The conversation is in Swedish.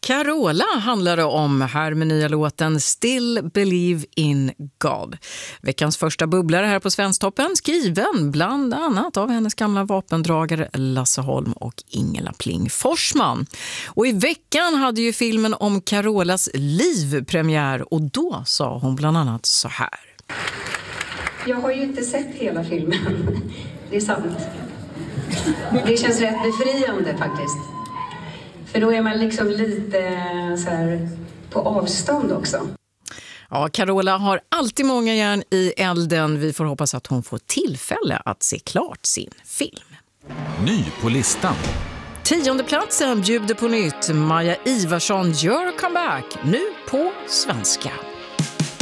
Carola handlar det om här med nya låten Still Believe in God. Veckans första bubblare här på Svensktoppen, skriven bland annat av hennes gamla vapendragare Lasse Holm och Ingela Pling Forsman. Och i veckan hade ju filmen om Carolas liv premiär och då sa hon bland annat så här. Jag har ju inte sett hela filmen, det är sant. Det känns rätt befriande faktiskt. För då är man liksom lite så här på avstånd också. Ja, Carola har alltid många järn i elden. Vi får hoppas att hon får tillfälle att se klart sin film. Ny på listan. 10:e platsen bjuder på nytt. Maja Ivarsson gör comeback nu på svenska.